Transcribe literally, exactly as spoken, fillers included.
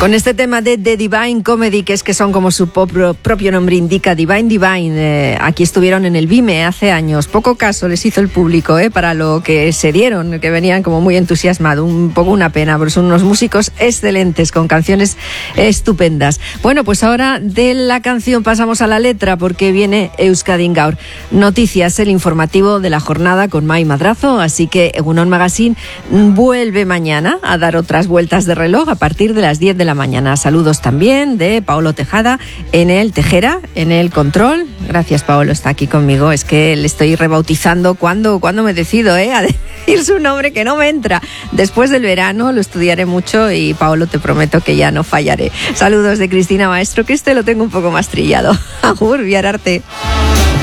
Con este tema de The Divine Comedy, que es que son como su propio, propio nombre indica, Divine Divine, eh, aquí estuvieron en el Vime hace años. Poco caso les hizo el público eh, para lo que se dieron, que venían como muy entusiasmados. Un poco una pena, porque son unos músicos excelentes, con canciones estupendas. Bueno, pues ahora de la canción pasamos a la letra, porque viene Euskadin Gaur. Noticias, el informativo de la jornada con Mai Madrazo, así que Egunon Magazine vuelve mañana a dar otras vueltas de reloj a partir de las diez de la mañana. Saludos también de Paolo Tejada en el Tejera, en el control. Gracias, Paolo, está aquí conmigo. Es que le estoy rebautizando cuando, cuando me decido eh, a decir su nombre, que no me entra. Después del verano lo estudiaré mucho y, Paolo, te prometo que ya no fallaré. Saludos de Cristina Maestro, que este lo tengo un poco más trillado. Agur, Viararte.